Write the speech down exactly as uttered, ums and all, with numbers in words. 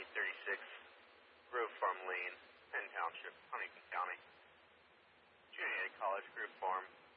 thirty-six, Grove Farm Lane, Penn Township, Huntington County. Junior College Group Farm.